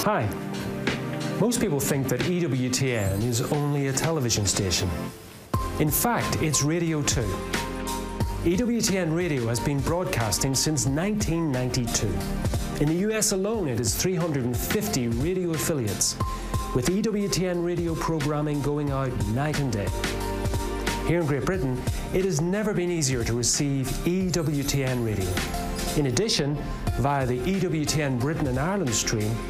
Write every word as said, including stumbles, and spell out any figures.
Hi. Most people think that E W T N is only a television station. In fact, it's radio too. E W T N Radio has been broadcasting since nineteen ninety-two. In the U S alone, it has three hundred fifty radio affiliates, with E W T N radio programming going out night and day. Here in Great Britain, it has never been easier to receive E W T N radio. In addition, via the E W T N Britain and Ireland stream,